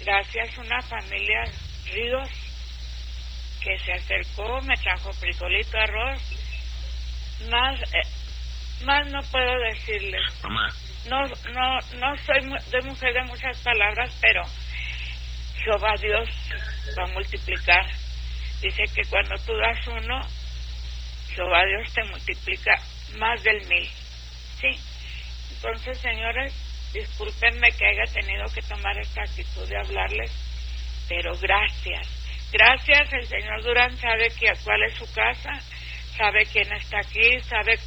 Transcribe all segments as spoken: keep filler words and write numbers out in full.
gracias a una familia Ríos que se acercó, me trajo frijolito, arroz, más, eh, más no puedo decirles. Mamá. No, no, no soy mu- de mujer de muchas palabras, pero Jehová Dios va a multiplicar. Dice que cuando tú das uno, Jehová Dios te multiplica más del mil. Sí. Entonces, señores, discúlpenme que haya tenido que tomar esta actitud de hablarles, pero gracias. Gracias, el señor Durán sabe que, cuál es su casa, sabe quién está aquí, sabe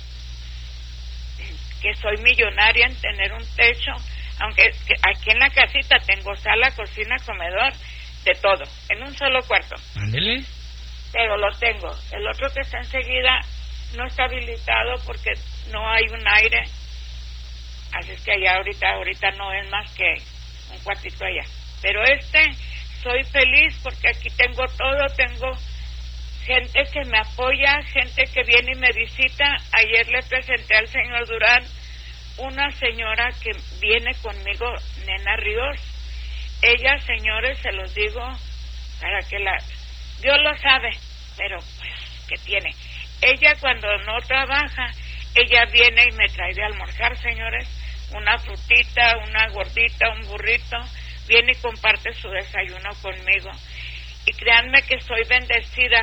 que soy millonaria en tener un techo, aunque que aquí en la casita tengo sala, cocina, comedor, de todo, en un solo cuarto. Ándele. Pero lo tengo. El otro que está enseguida no está habilitado porque no hay un aire, así es que allá ahorita, ahorita no es más que un cuartito allá. Pero este, soy feliz porque aquí tengo todo, tengo gente que me apoya, gente que viene y me visita. Ayer le presenté al señor Durán una señora que viene conmigo, Nena Ríos. Ella, señores, se los digo para que la... Dios lo sabe, pero pues, ¿qué tiene? Ella cuando no trabaja, ella viene y me trae de almorzar, señores, una frutita, una gordita, un burrito, viene y comparte su desayuno conmigo. Y créanme que soy bendecida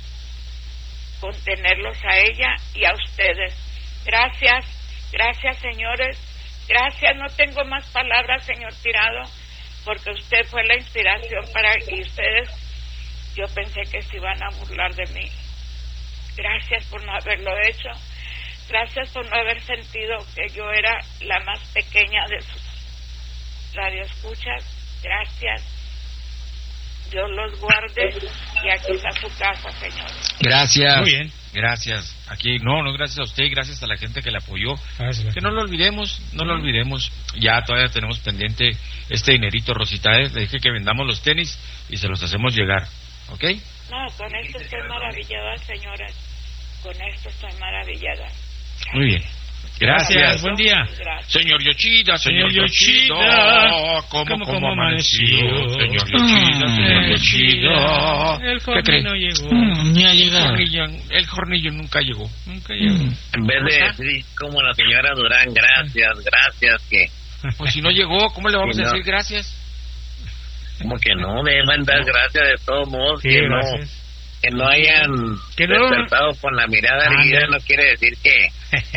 con tenerlos a ella y a ustedes. Gracias, gracias, señores, gracias. No tengo más palabras, señor Tirado, porque usted fue la inspiración para... y ustedes, yo pensé que se iban a burlar de mí. Gracias por no haberlo hecho, gracias por no haber sentido que yo era la más pequeña de sus radioescuchas. Gracias, Dios los guarde, y aquí está su casa, señores. Gracias. Muy bien. Gracias. Aquí, no, no, gracias a usted y gracias a la gente que le apoyó. Gracias. Que no lo olvidemos, no lo olvidemos. Ya todavía tenemos pendiente este dinerito, Rosita. ¿eh? Le dije que vendamos los tenis y se los hacemos llegar. ¿Ok? No, con esto estoy maravillada, señores. Con esto estoy maravillada. Muy bien. Gracias. Gracias. Buen día. Gracias. Señor Yoshida, señor Señor Yoshida. Yoshida. ¿Cómo, ¿Cómo, cómo cómo amaneció? amaneció? Señor Yoshida, señor Yoshida. El ¿Qué Jorge cree? no llegó. Mm, ni ha El llegado. jornillo, el jornillo nunca llegó. Nunca llegó. Mm. En vez de ¿Cómo está? decir como la señora Durán, gracias, gracias, que Pues si no llegó, ¿cómo le vamos Sí, a no. decir gracias? como que no deben dar gracias de todos modos, Sí, que no gracias. que no hayan Que no- despertado con la mirada Ah, erguida, no. no quiere decir que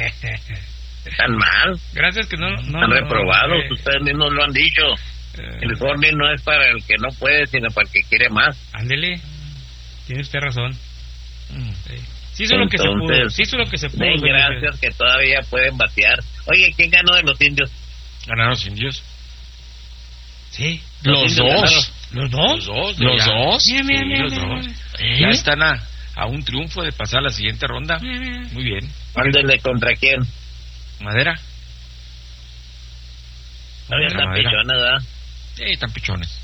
están mal, Gracias que no... no están no, reprobados, eh, ustedes mismos lo han dicho. eh, El Jorge no es para el que no puede, sino para el que quiere más. Ándele. Tiene usted razón. Mm. Sí. Sí hizo lo que se pudo. Entonces, Sí hizo lo que se pudo. Den doña gracias que todavía pueden batear. Oye, ¿quién ganó de los indios? Ganaron los indios. Sí. Los indios dos. ganaron. ¿Los dos? Los dos. ¿Los ya. dos? Mira, mira, Sí, mira, los mira, dos. mira. ¿Eh? Ya están a, a un triunfo de pasar a la siguiente ronda. Mira, mira. Muy bien. Ándele, ¿contra quién? Madera. Todavía están Madera. pichones, ¿verdad? Sí, están pichones.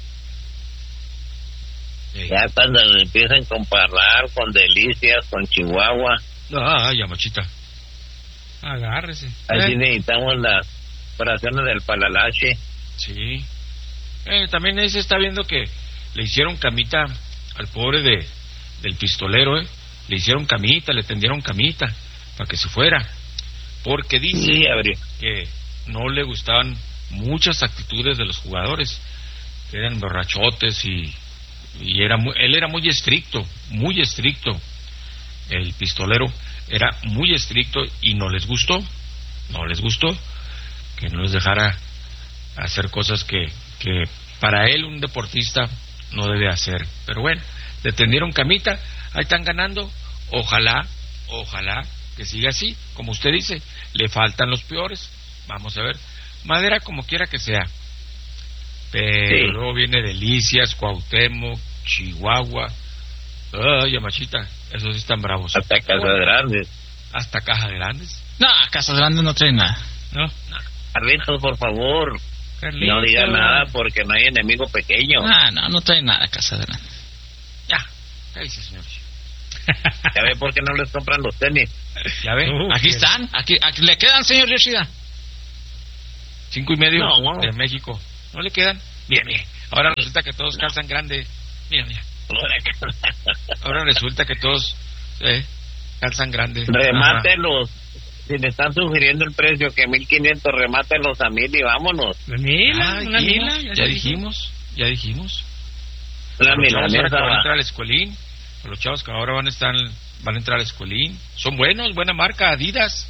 Sí. Ya cuando empiezan a comparar con Delicias, con Chihuahua, Ah, ya, machita. Agárrese. así Eh. necesitamos las operaciones del Palalache. Sí. Eh, también ese está viendo que le hicieron camita al pobre de del pistolero, ¿eh? Le hicieron camita, le tendieron camita para que se fuera. Porque dice Sí, abrió. que no le gustaban muchas actitudes de los jugadores, que eran borrachotes y, y era muy, él era muy estricto, muy estricto. El pistolero era muy estricto y no les gustó, no les gustó que no les dejara hacer cosas que, que para él un deportista no debe hacer. Pero bueno, le tendieron camita, ahí están ganando, ojalá, ojalá que siga así, como usted dice, le faltan los peores, vamos a ver, Madera como quiera que sea, pero Sí. luego viene Delicias, Cuauhtémoc, Chihuahua, ay, machita, esos sí están bravos. Hasta Casa Grandes. Hasta Caja Grandes, No, Casas Grandes no trae nada. No. Carlitos, por favor, Carlito. no diga nada porque no hay enemigo pequeño. Ah, no, no trae nada Casas Grandes. ya, ¿qué dice señor? ¿Ya ve por qué no les compran los tenis? ¿Ya ve? Uh, Aquí qué- están, aquí, aquí le quedan, señor Yoshida. Cinco y medio No, no. de México. ¿No le quedan? Bien, bien. Ahora resulta que todos calzan grande. Mira, mira. Ahora resulta que todos eh, calzan grande. Remátelos. Si le están sugiriendo el precio que mil quinientos, remátelos a mil y vámonos. Mila, Ah, una dijimos, mila. ya dijimos, ya dijimos. La A los chavos ahora milanesa que van a va. entrar al escuelín, a los chavos que ahora van a estar, van a entrar al escuelín, son buenos, buena marca, Adidas.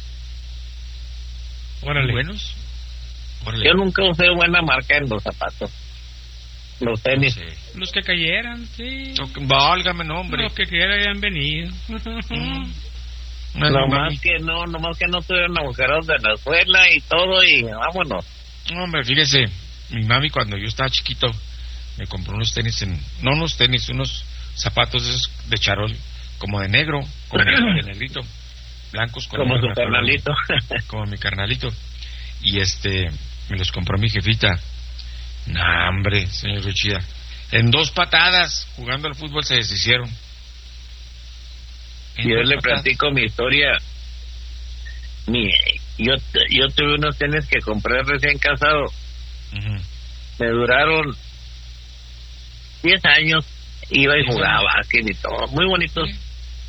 Órale. Buenos. Órale. Yo nunca usé buena marca en los zapatos. Los tenis. Sí. Los que cayeran, sí. No, que- válgame, no, hombre. Los que quieran hayan venido. No, No no, más mami. que no, no más que no tuvieron agujeros de la suela y todo y vámonos. No, hombre, fíjese, mi mami cuando yo estaba chiquito me compró unos tenis en, no unos tenis, unos zapatos de, esos de charol, como de negro, como de negrito, blancos con Como negro, su carnalito. como mi carnalito, y este, me los compró mi jefita. Nah, hombre, señor Ruchida, en dos patadas, jugando al fútbol se deshicieron. En Yo dos le patadas. platico mi historia. Mi, yo, yo tuve unos tenis que compré recién casado. Ujú. Me duraron diez años. Iba y diez jugaba años. básquet y todo. Muy bonitos. Sí.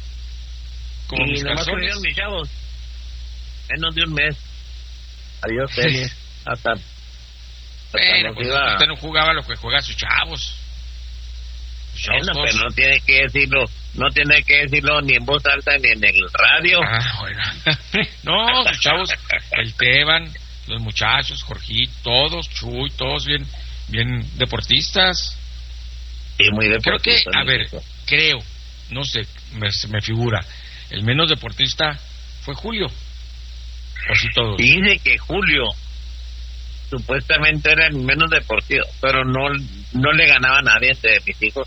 Como Y mis nomás calzones. corrieron mis chavos. Menos de un mes. Adiós, tenis. Hasta. hasta Bueno, nos pues iba- usted no jugaba lo que juega sus chavos. Sus chavos Bueno, todos- pero no tiene que decirlo. No tiene que decirlo ni en voz alta ni en el radio. Ah, bueno. No, sus chavos, el Teban, los muchachos, Jorgito, todos, Chuy, todos bien, bien deportistas. Sí, muy Creo que, deportista, a ver, Nico. creo, no sé, me, se me figura, el menos deportista fue Julio. O sí todos. Dice que Julio supuestamente era el menos deportivo, pero no no le ganaba a nadie de mis hijos.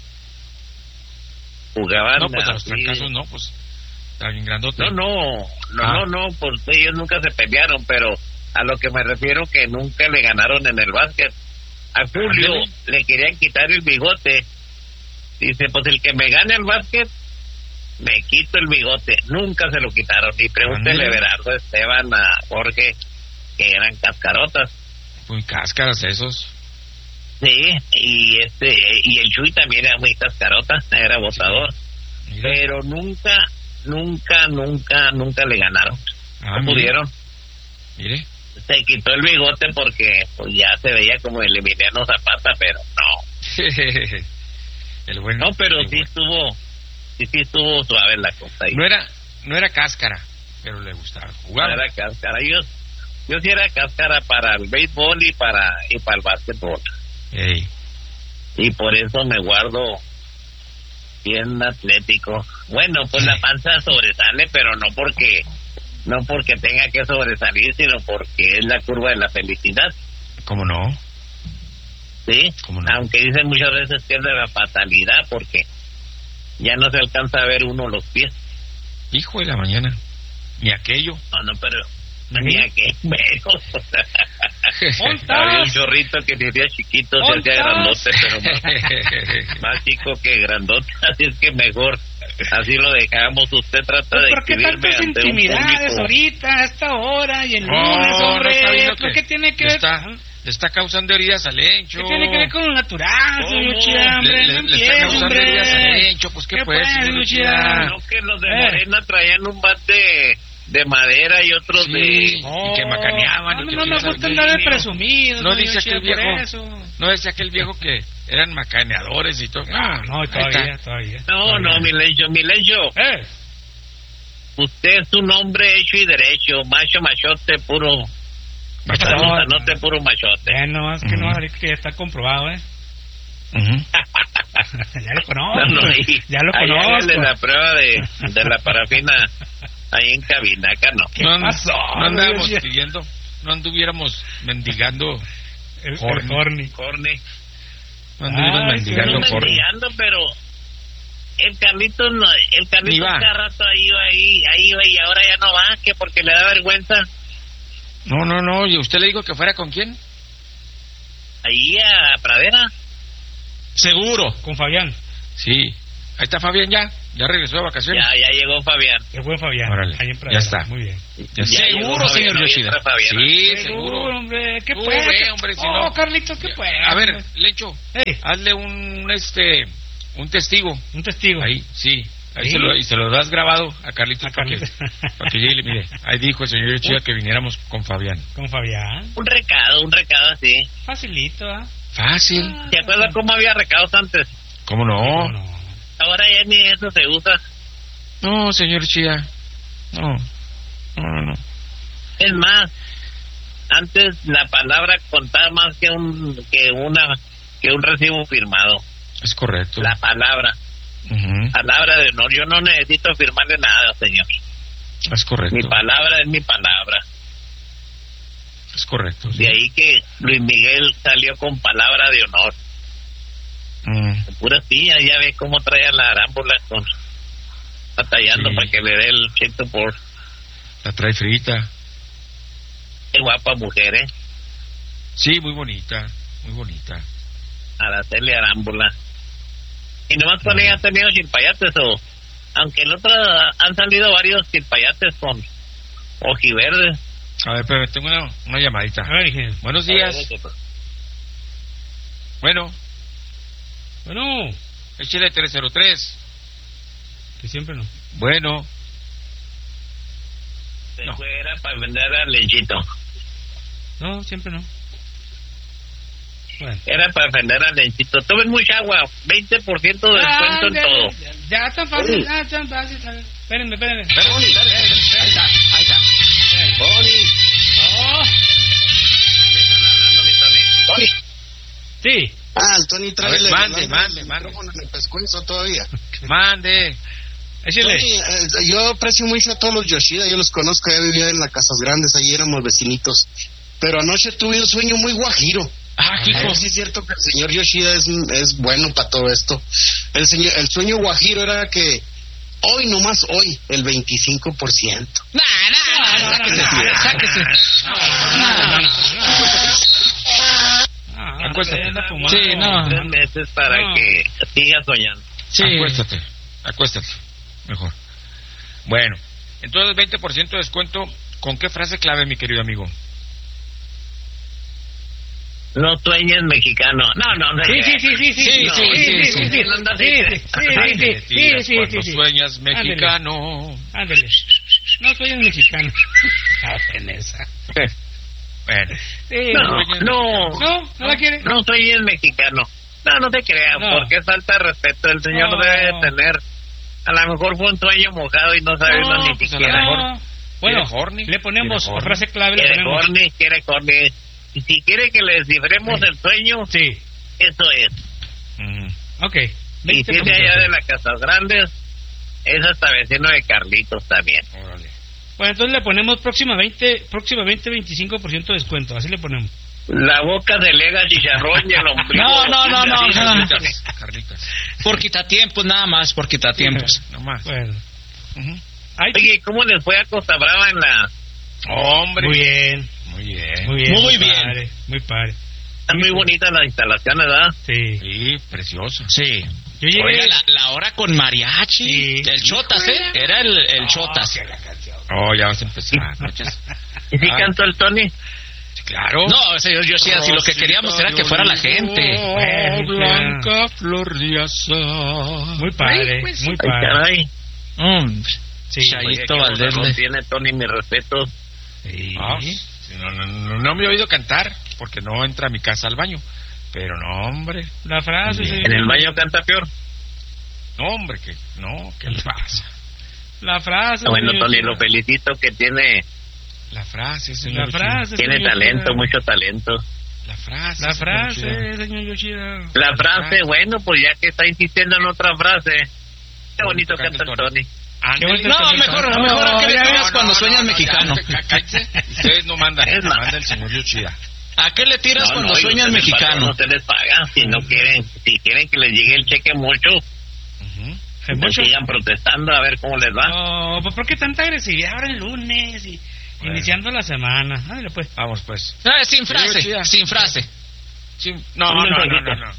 Jugaban No, pues a los así. trancazos no, pues está bien grandote. No, no, no, Ah. no, no, pues ellos nunca se pelearon, pero a lo que me refiero que nunca le ganaron en el básquet. A Julio Ándale. le querían quitar el bigote. Dice, pues el que me gane el básquet, me quito el bigote. Nunca se lo quitaron. Y pregúntele Ándale. Berardo, Esteban, a Jorge, que eran cascarotas. Muy cáscaras esos. Sí, y este y el Chuy también era muy cascarota, era botador. Mira. Pero nunca, nunca, nunca, nunca le ganaron. Ah, no mire, pudieron. Mire. Se quitó el bigote porque pues ya se veía como el Emiliano Zapata, pero no. El bueno. No, pero el sí bueno. estuvo, sí, sí estuvo suave la cosa ahí. No era, no era cáscara, pero le gustaba jugar. No era cáscara. Yo, yo sí era cáscara para el béisbol y para y para el básquetbol. Ey. Y por eso me guardo bien atlético. Bueno, pues la panza sobresale, pero no porque no porque tenga que sobresalir, sino porque es la curva de la felicidad, ¿Cómo no? ¿sí? ¿Cómo no? Aunque dicen muchas veces que es de la fatalidad, porque ya no se alcanza a ver uno los pies. Hijo de la mañana. Ni aquello. No, no, pero tenía que menos. ¿Ontas? Había un chorrito que se hacía chiquito, se hacía ¿Ontas? grandote, pero más, más chico que grandote, así es que mejor así lo dejamos. Usted trata de ¿Por qué escribirme tantas ante un intimidades público. ahorita, a esta hora y el No, lunes, no hombre? está viendo ¿Por que qué tiene que le ver? está, le está causando heridas al Lencho. ¿Qué tiene que ver con lo natural, ¿Cómo? señor Chida, hombre? Le- No le- le está empiece, causando hombre. heridas al Lencho, pues, ¿qué pues, señor señor Chida? Chida? No, que los de Eh. Morena traían un bat de, de madera y otros Sí. de... Y que macaneaban, No, y que no me quién gusta sabe andar de qué. presumido, No señor dice Chida, aquel por viejo. eso. No decía aquel viejo que eran macaneadores y todo. No, no, ahí todavía, está. todavía. No, todavía. no, Milencio, Milencio, Eh, usted es un hombre hecho y derecho, macho, machote, puro... Bastante. No, Sanote, puro machote. bueno, es que no, Ujú. ahorita que ya está comprobado, ¿eh? Ujú. Ya lo conozco, No, no, ahí- ya lo ahí hágale conozco. la prueba de, de la parafina ahí en cabina, acá no. ¿Qué No, pasó? no andábamos Oye, pidiendo, no anduviéramos mendigando, El, el Horny. horny. Corne. no anduviéramos Ay, mendigando No por... mendigando, pero el Carlitos no, el Ni Carlitos va. cada rato ahí va, ahí, ahí va y ahora ya no va, que porque le da vergüenza. No, no, no, ¿y usted le dijo que fuera con quién? Ahí a Pradera. Seguro. Con Fabián. Sí, ahí está Fabián ya. ¿Ya regresó de vacaciones? Ya, ya llegó Fabián. Qué buen Fabián. Órale, Ahí en ya Pradera. está. Muy bien. Ya Ya llegó Seguro, Fabián, señor ahí Yoshida. entra Fabián. Sí, Seguro, seguro. hombre. ¿Qué Tú pues? ve, hombre, si oh, no- Carlitos, ¿qué pues? A ver, Lecho, Ey, hazle un, este, un testigo. un testigo. Ahí, sí. Ahí ¿Sí? se lo, y se lo das grabado a Carlitos A para que, Carlitos. para que llegue y le mire. Ahí dijo el señor Yoshida que viniéramos con Fabián. Con Fabián. Un recado, un recado así. Facilito, ¿ah? Fácil. ¿Te acuerdas cómo había recados antes? ¿Cómo no? ¿Cómo no? Ahora ya ni eso se usa. No, señor Yoshida. No. No, no, no. Es más, antes la palabra contaba más que un que una que un recibo firmado. Es correcto. La palabra, Ujú. palabra de honor. Yo no necesito firmarle nada, señor. Es correcto. Mi palabra es mi palabra. Es correcto. sí. De ahí que Luis Miguel salió con palabra de honor. Mm, Pura tía, ya ve cómo trae a la arámbula con batallando Sí. para que le dé el cheto por la trae frita. qué guapa mujer, ¿eh? Sí, muy bonita. Muy bonita. Araceli Arámbula. Y nomás con ella ha tenido chilpayates, o aunque el otro han salido varios chilpayates con ojiverdes. A ver, pero tengo una, una llamadita. A ver, ingenio. Buenos días. Bueno, Bueno, échale tres cero tres. que siempre no. Bueno, Se No. fue, era para vender al lechito. No, siempre no. Bueno. Era para vender al lechito. Tomen mucha agua, veinte por ciento de descuento en ya, todo. Ya, ya, tan fácil, ya, tan fácil. a ver. Espérenme, espérenme. Tony, ahí está, ahí está. Tony, Oh, me están hablando, mi Tony. Tony. sí. Ah, el Tony A trae ver, el mande, el mande, mande. micrófono en el pescuezo todavía. Mande. Échale. Tony, eh, yo aprecio mucho a todos los Yoshida, yo los conozco, ya vivía en las Casas Grandes, ahí éramos vecinitos. Pero anoche tuve un sueño muy guajiro. Ah, A ver si es cierto que el señor Yoshida es, es bueno para todo esto. El, señor, el sueño guajiro era que hoy, nomás hoy, el veinticinco por ciento. Nah, nah, nah, sáquese, sáquese. No, no, no, no. Ah, Acuéstate. anda fumando. Sí, no. Tres meses para No. que siga soñando. Sí. Acuéstate, acuéstate. Mejor. Bueno, entonces veinte por ciento de descuento. ¿Con qué frase clave, mi querido amigo? No sueñes mexicano. No, no, no. Sí, sí, sí, sí, sí, Sí, no, sí, sí, sí, sí, sí. sí, No andas sí, ahí. sí, sí, sí, sí, Mentiras, sí, cuando sí, sí. sueñas Ándele. mexicano. Ándele. No soy un mexicano. Ah, en esa. Bueno, Sí, No, no. ¿No? ¿No la quiere? No sueñes mexicano. No, no te creas, No. porque es falta de respeto. El señor No. debe de tener. A lo mejor fue un sueño mojado y no sabe No, uno ni pues a lo siquiera. mejor No. Bueno, ¿Quiere horny? le ponemos ¿Quiere horny? frase clave, le Quiere ponemos. corny, quiere corny. Y si quiere que le descifremos el sueño, Sí, eso es. ujú. ok. Y veinte por tiene ciento. allá de las Casas Grandes, es hasta vecino de Carlitos también. Órale. Bueno, entonces le ponemos próximamente, próximamente veinticinco por ciento de descuento, así le ponemos. La boca se lega chicharrón y el ombligo. No, no, no, no, no. Carlitas, Carlitas. Por quitatiempos, nada más, por quitatiempos. No más. Bueno. Ujú. Ay, Oye, ¿cómo les fue a Costa Brava en la...? Hombre. muy bien, Muy bien. muy bien. Muy bien. Padre, muy padre. Están muy bonitas las instalaciones, ¿verdad? Sí. Sí, precioso. Sí. Yo llegué... Oiga, la, la hora con mariachi. Sí. El Chotas, ¿eh? Era el, el Chotas. Oh, ya vas a empezar. Muchas- ¿Y si Ah. cantó el Tony? Sí, claro. No, señor Yoshida, si lo que queríamos era que fuera la gente. Oh, blanca flor de azar. Muy padre, Ay, pues, muy Ay, padre. caray. Mm, Sí. Oye, Chayito qué Valdés. voz le- tiene Tony, mi respeto. Sí. Ah, sí, no, no, no, no me he oído cantar porque no entra a mi casa al baño. Pero no, hombre. La frase, sí. En el baño canta peor. No, hombre, que no, ¿qué le pasa? La frase. Bueno, señor Tony, Yoshida. lo felicito que tiene La frase, señor. La frase. tiene señor talento, Yoshida. mucho talento. Yoshida. La frase. La señor frase, Yoshida. señor Yoshida. La frase, bueno, pues ya que está insistiendo en otra frase. Qué bonito canta canta el el Tony. Qué bonito No, también, mejor, ¿no? mejor a que le ya tiras ves. cuando sueñas mexicano. Ya, cá- cállese. Ustedes no mandan, Es más. manda el señor Yoshida. ¿A qué le tiras No, cuando no, y sueñas ustedes, patrón, mexicano? No se les paga. Si no quieren, si quieren que les llegue el cheque mucho, Ujú. Es pues mucho. sigan protestando a ver cómo les va. No, pues ¿por qué tanta agresividad ahora el lunes y Bueno. iniciando la semana? Ándale, pues. Vamos, pues. Ah, sin frase, Yoshida. sin frase. Sí, no, Un no, no, mensajito. no, no.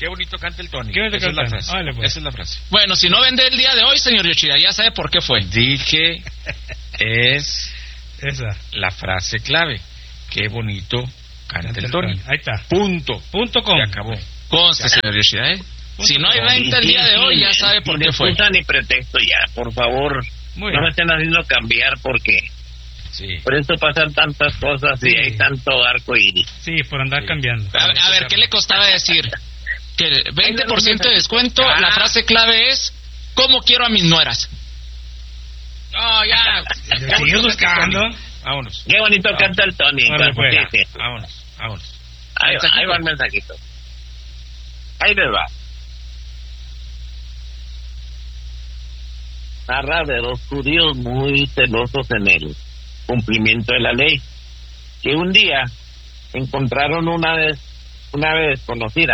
Qué bonito canta el Tony. Qué bonito Esa es la canta. frase. Órale, pues. Esa es la frase. Bueno, si no vende el día de hoy, señor Yoshida, ya sabe por qué fue. Dije, es Esa. la frase clave. Qué bonito canta, Canta el el Tony. Tony. Ahí está. Punto. Punto com. Se acabó. Conste, señor Yoshida, ¿eh? Si no hay venta el día de hoy, ya sabe por Ni qué fue. excusa ni pretexto ya, por favor. Muy no bien. me estén haciendo cambiar porque Sí. por eso pasan tantas cosas Sí. y hay tanto arco iris. Sí, por andar Sí. cambiando. A, a ver, ¿qué le costaba decir? Que veinte por ciento de descuento, Ah. la frase clave es, ¿cómo quiero a mis nueras? No, ya. Yo sigo buscando. Vámonos. Qué bonito canta el Tony. Órale, pues. Sí, sí. Vámonos. Vámonos. Ahí, Mensajito. ahí va el mensajito. Ahí les va. Narra de dos judíos muy celosos en el cumplimiento de la ley, que un día encontraron una vez una vez desconocida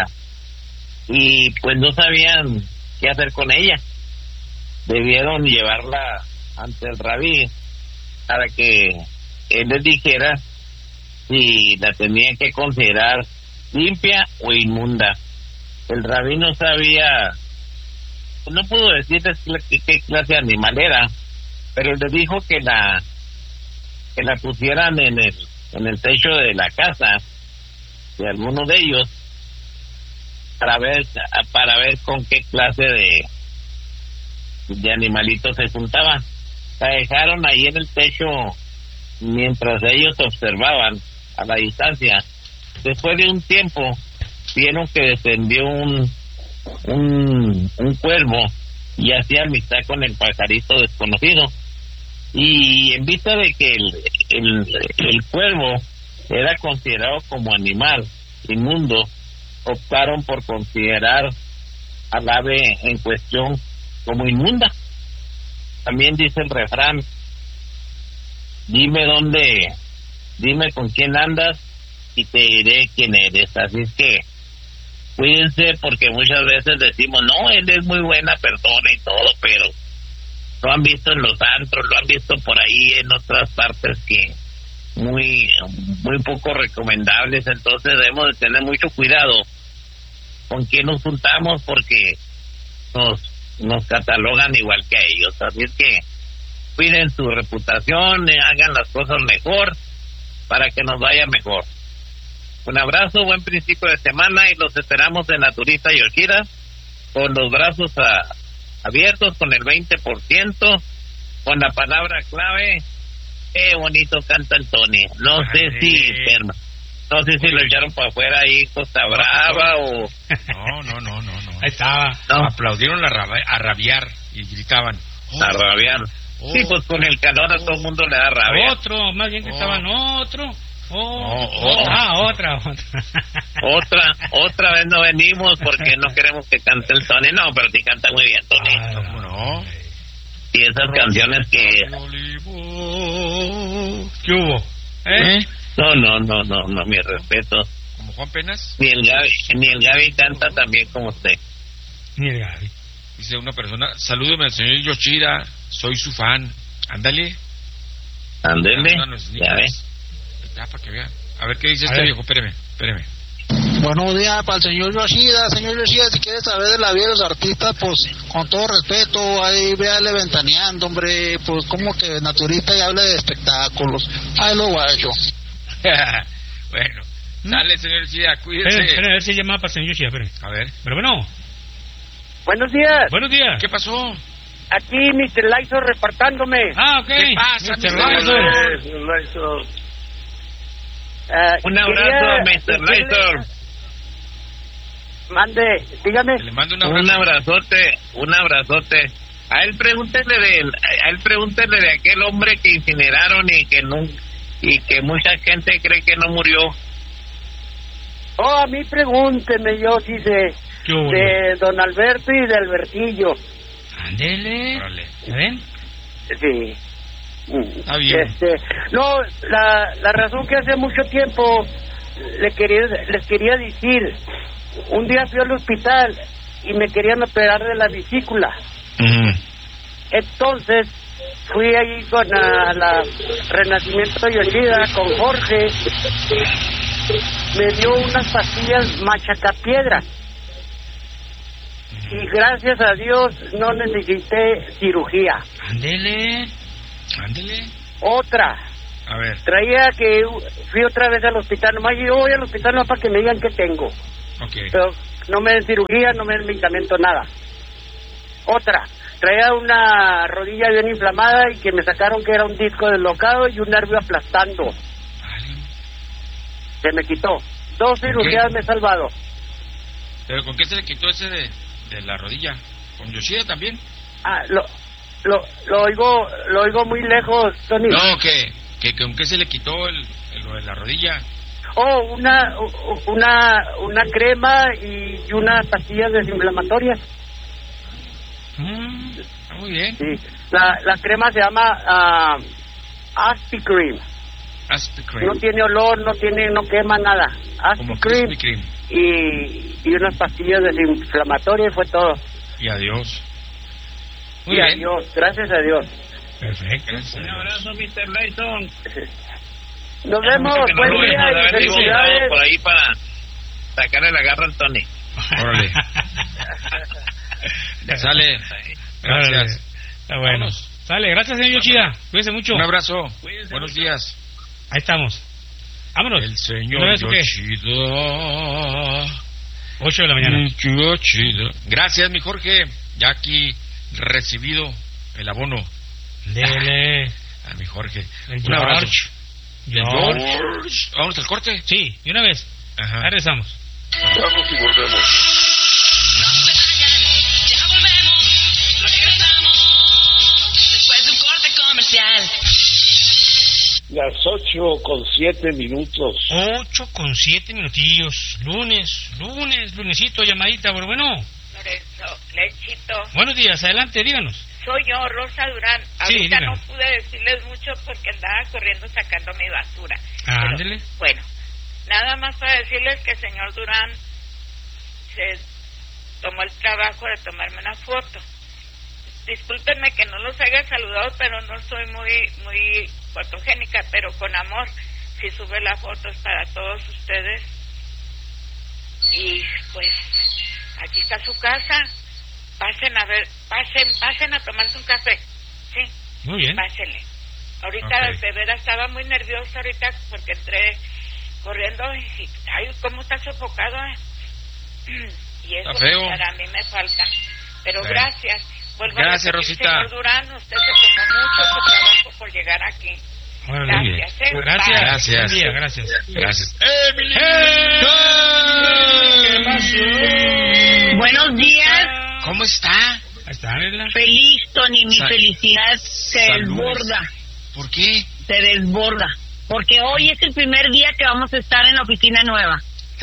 y pues no sabían qué hacer con ella. Debieron llevarla ante el rabí para que él les dijera si la tenían que considerar limpia o inmunda. El rabí no sabía, no pudo decirles qué, qué clase de animal era, pero le dijo que la que la pusieran en el en el techo de la casa de alguno de ellos para ver para ver con qué clase de de animalitos se juntaban. La dejaron ahí en el techo mientras ellos observaban a la distancia. Después de un tiempo vieron que descendió un un, un cuervo y hacía amistad con el pajarito desconocido, y en vista de que el, el, el cuervo era considerado como animal inmundo, optaron por considerar al ave en cuestión como inmunda. También dice el refrán, dime dónde, dime con quién andas y te diré quién eres. Así es que cuídense, porque muchas veces decimos, no, él es muy buena persona y todo, pero lo han visto en los antros, lo han visto por ahí en otras partes que muy muy poco recomendables. Entonces debemos de tener mucho cuidado con quién nos juntamos, porque nos nos catalogan igual que a ellos. Así es que cuiden su reputación, eh, hagan las cosas mejor para que nos vaya mejor. Un abrazo, buen principio de semana, y los esperamos en Naturista Yoshida con los brazos a, abiertos, con el veinte por ciento, con la palabra clave. Qué bonito canta el Tony. No sé Ay, si perma, no sé si lo echaron para afuera ahí Costa Brava o No, no, no, no, no. Ahí estaba. no, Aplaudieron a, raba- a rabiar y gritaban. "Oh, a rabiar. oh, Sí, pues con el calor a todo el mundo le da rabia. Otro, más bien que Oh. estaban otro. Oh, No, oh. Ah, otra, otra. Otra, otra vez no venimos porque no queremos que cante el Tony. No, pero sí canta muy bien, Tony. Ah, ¿Cómo no? Y esas canciones que... Olivo. ¿Qué hubo? ¿Eh? ¿Eh? No, no, no, no, no, mi respeto. ¿Como Juan Penas? Ni el Gaby, ni el Gaby canta tan bien como usted. Ni el Gaby. Dice una persona, salúdeme al señor Yoshida, soy su fan. Ándale. Ándele, Mándanos, ya ve. Nicolás. Ya, para que vea. A ver qué dice A este ver. viejo, espéreme, espéreme. Buenos días para el señor Yoshida. Señor Yoshida, si quiere saber de la vida de los artistas, pues con todo respeto, ahí véale ventaneando, hombre. Pues como que naturista y habla de espectáculos. Ahí lo guacho. Bueno, dale, señor Yoshida, cuídese. Esperen, esperen, a ver si llama para el señor Yoshida, esperen. A ver, Pero bueno, Buenos días, buenos días. ¿qué pasó? aquí mister Laizo reportándome. Ah, ok. ¿Qué pasa, mister mister Laizo? Laizo. Ah, Un quería abrazo, mister decirle- Laitor. Mande, dígame. Le mando un abrazo. Un abrazote, un abrazote. A él pregúntele de, a él pregúntele de aquel hombre que incineraron y que no, y que mucha gente cree que no murió. Oh, a mí pregúnteme, yo sí sé, ¿Qué hubo? de don Alberto y de Albertillo. Ándele. Órale. ¿Ya ven? Sí. Está bien. Este, no, la, la razón que hace mucho tiempo le quería, les quería decir, un día fui al hospital y me querían operar de la vesícula. Entonces fui allí con a, la Renacimiento Yoshida, con Jorge, me dio unas pastillas machacapiedra. y gracias a Dios no necesité cirugía. Ándele, ándele. Otra, A ver, traía que fui otra vez al hospital, nomás yo voy al hospital no para que me digan qué tengo, ok. pero no me den cirugía, no me den medicamento, nada. Otra, traía una rodilla bien inflamada y que me sacaron que era un disco deslocado y un nervio aplastando. Vale. Se me quitó. Dos cirugías me he salvado. ¿Pero con qué se le quitó ese de, de la rodilla? ¿Con Yoshida también? Ah, lo, lo, lo oigo, lo oigo muy lejos, Tony. No, que, que con qué se le quitó el, el- lo de la rodilla. Oh, una, una, una crema y unas pastillas desinflamatorias. Mm, está muy bien. Sí. La, la crema se llama ah, Aspicream. Aspicream. No tiene olor, no tiene, no quema nada. Como Aspicream Krispy Kreme. y, y unas pastillas desinflamatorias, fue todo. Y adiós. Muy y bien. adiós, gracias a Dios. Perfecto. Gracias a Un Dios. abrazo, mister Layton. Nos vemos, Que no buen lo día vemos, a y ver si felicidades. por ahí para sacarle la garra al Tony. Órale. Sale. Órale. Gracias. Está bueno. Vámonos. Sale, gracias, señor Yoshida. Cuídese mucho. Un abrazo. Cuídense Buenos mucho. días. Ahí estamos. Vámonos. El ¿Una señor vez o qué? Yoshida. ocho de la mañana. Yoshida. Gracias, mi Jorge. Ya aquí recibido el abono. Dele. A mi Jorge. El Un abrazo. George. El George. George. Vamos al corte. Sí, de una vez. Ajá. Ahí regresamos. Vamos y volvemos. Ya volvemos, regresamos después de un corte comercial. Las ocho con siete minutos. Ocho con siete minutillos. Lunes, lunes, lunesito, llamadita, pero bueno. Lorenzo, Lechito, Buenos días, adelante, díganos. soy yo, Rosa Durán. Sí, Ahorita dígame. no pude decirles mucho porque andaba corriendo sacando mi basura. Ah, Pero, ándele. bueno, nada más para decirles que el señor Durán se tomó el trabajo de tomarme una foto. Discúlpenme que no los haya saludado, pero no soy muy muy fotogénica, pero con amor. Si sube las fotos para todos ustedes. Y pues, aquí está su casa. Pasen a ver, pasen, pasen a tomarse un café. Sí, Muy bien. pásenle. Ahorita Ok. de veras estaba muy nerviosa ahorita porque entré corriendo y, ay, cómo está sofocado, eh. Y eso Está feo. para mí me falta. Pero Bueno. gracias. Vuelvo a Gracias, repetir, Rosita. señor Durán, usted se tomó mucho su trabajo por llegar aquí. Órale. Muy bien. Gracias, eh. Gracias. Bye. Gracias. Buen día, gracias. Gracias. ¿Qué pasó? Buenos días. ¿Cómo está? Ahí está, Ángela. Feliz, Tony. Mi Sa- felicidad se Saludos. desborda. ¿Por qué? Se desborda. Porque hoy es el primer día que vamos a estar en la oficina nueva.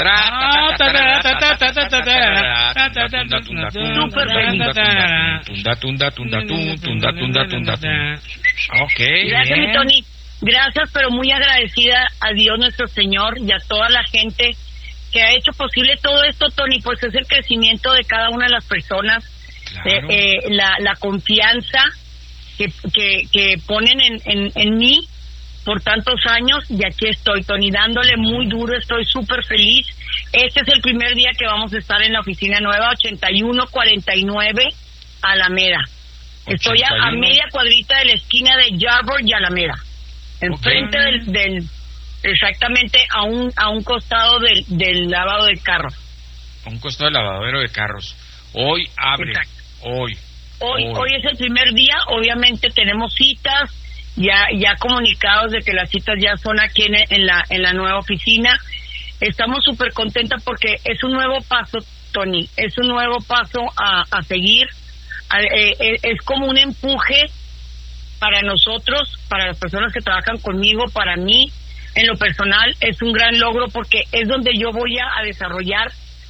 Ah, ta, ta, ta, ta, ta, ta, ta, ta, ta, ta, ta, Súper feliz. Tunda, tunda, tunda, tun, tunda, tunda, tunda, tun. Ok. Gracias, mi bien. Tony. Gracias, pero muy agradecida a Dios nuestro Señor y a toda la gente que ha hecho posible todo esto, Tony. Pues es el crecimiento de cada una de las personas, Claro. eh, eh, la, la confianza que, que, que ponen en, en, en mí por tantos años, y aquí estoy, Tony, dándole muy duro. Estoy súper feliz. Este es el primer día que vamos a estar en la oficina nueva, ochenta y uno cuarenta y nueve Alameda. Estoy a, a ochenta y uno. media cuadrita de la esquina de Yarborough y Alameda, enfrente Ok. del, del exactamente a un a un costado del, del lavado de carros. A un costado del lavadero de carros. Hoy abre. Exacto. Hoy. Hoy, Hoy. hoy es el primer día. Obviamente tenemos citas ya ya comunicados de que las citas ya son aquí en, en la en la nueva oficina. Estamos súper contentas porque es un nuevo paso, Tony. Es un nuevo paso a, a seguir. A- eh, eh, es como un empuje para nosotros, para las personas que trabajan conmigo, para mí. En lo personal es un gran logro porque es donde yo voy a, a desarrollar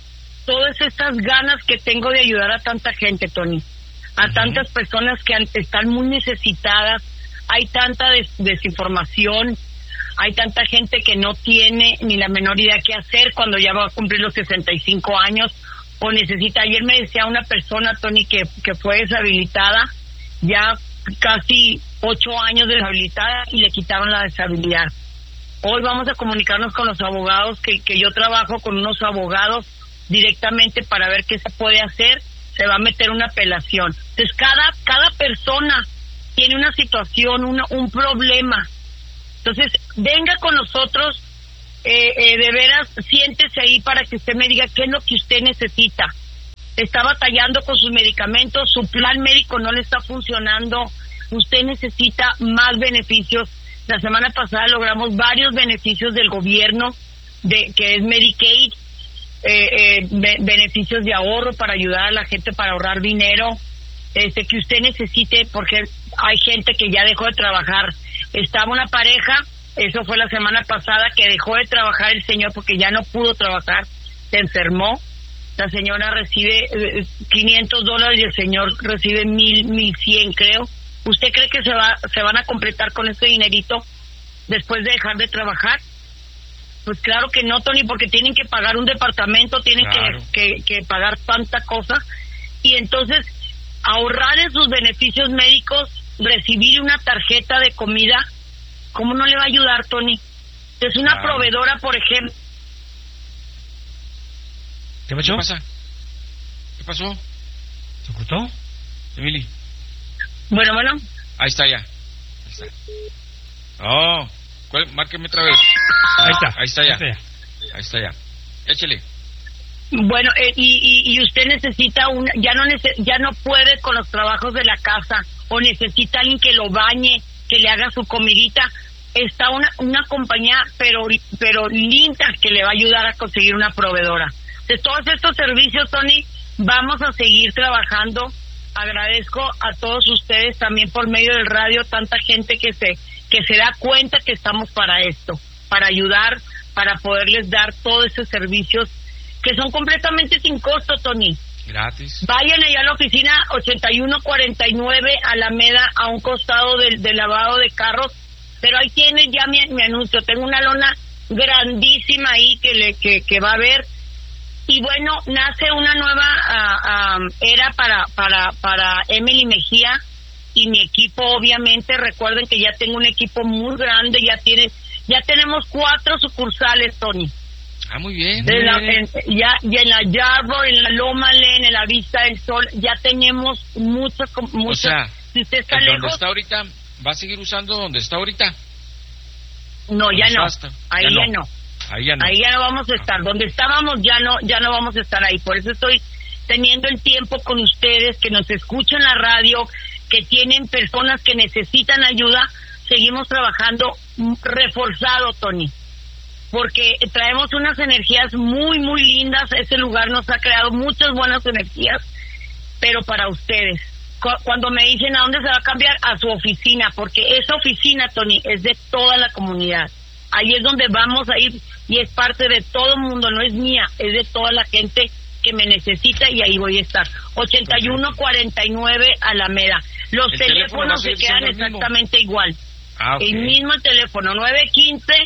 todas estas ganas que tengo de ayudar a tanta gente, Tony, a tantas personas que han- están muy necesitadas. Hay tanta des- desinformación, hay tanta gente que no tiene ni la menor idea qué hacer cuando ya va a cumplir los sesenta y cinco años o necesita. Ayer me decía una persona, Tony, que, que fue deshabilitada, ya casi ocho años deshabilitada, y le quitaron la deshabilidad. Hoy vamos a comunicarnos con los abogados, que, que yo trabajo con unos abogados directamente para ver qué se puede hacer se va a meter una apelación. Entonces cada cada persona tiene una situación, una, un problema. Entonces venga con nosotros, eh, eh, de veras, siéntese ahí para que usted me diga qué es lo que usted necesita. Está batallando con sus medicamentos, su plan médico no le está funcionando, usted necesita más beneficios. La semana pasada logramos varios beneficios del gobierno, de que es Medicaid, eh, eh, be- beneficios de ahorro para ayudar a la gente para ahorrar dinero, este que usted necesite, porque hay gente que ya dejó de trabajar. Estaba una pareja, eso fue la semana pasada, que dejó de trabajar el señor porque ya no pudo trabajar, se enfermó. La señora recibe eh, quinientos dólares y el señor recibe mil, mil cien, creo. ¿Usted cree que se va, se van a completar con ese dinerito después de dejar de trabajar? Pues claro que no, Tony, porque tienen que pagar un departamento, tienen claro. que, que, que pagar tanta cosa. Y entonces, ahorrar en sus beneficios médicos, recibir una tarjeta de comida, ¿cómo no le va a ayudar, Tony? Es una claro. proveedora, por ejemplo. ¿Qué pasó? ¿Qué pasa? ¿Qué pasó? ¿Se cortó? Emily. Bueno, bueno. Ahí está ya. Ahí está. Oh, ¿cuál? Márqueme otra vez. Ahí está. Ahí está ya. Ahí está ya. Ahí está ya. Échale. Bueno, eh, y, y, y usted necesita una, ya no nece, ya no puede con los trabajos de la casa, o necesita alguien que lo bañe, que le haga su comidita. Está una una compañía, pero pero linda, que le va a ayudar a conseguir una proveedora. De todos estos servicios, Tony, vamos a seguir trabajando. Agradezco a todos ustedes también por medio del radio, tanta gente que se que se da cuenta que estamos para esto, para ayudar, para poderles dar todos esos servicios que son completamente sin costo, Tony. Gratis. Vayan allá a la oficina ochenta y uno cuarenta y nueve Alameda, a un costado del, del lavado de carros, pero ahí tienen ya mi, mi anuncio. Tengo una lona grandísima ahí que le que, que va a haber. Y bueno, nace una nueva uh, uh, era para para para Emily Mejía y mi equipo. Obviamente recuerden que ya tengo un equipo muy grande, ya tiene ya tenemos cuatro sucursales, Tony. Ah, muy bien. De muy la, bien. En, ya y en la Yarborough, en la Loma Lane, en la Vista del Sol, ya tenemos muchas muchas. O sea, si usted está ¿en lejos, donde está ahorita va a seguir usando donde está ahorita? No, ya no. Ahí ya no. Ahí ya no. Ahí ya no vamos a estar. Donde estábamos ya no, ya no vamos a estar ahí. Por eso estoy teniendo el tiempo con ustedes, que nos escuchan la radio, que tienen personas que necesitan ayuda. Seguimos trabajando reforzado, Tony, porque traemos unas energías muy, muy lindas. Ese lugar nos ha creado muchas buenas energías, pero para ustedes. Cuando me dicen a dónde se va a cambiar, a su oficina, porque esa oficina, Tony, es de toda la comunidad. Ahí es donde vamos a ir y es parte de todo el mundo, no es mía, es de toda la gente que me necesita, y ahí voy a estar. ochenta y uno cuarenta y nueve Alameda. Los teléfonos se quedan exactamente igual. Ah, okay. El mismo teléfono, nueve uno cinco,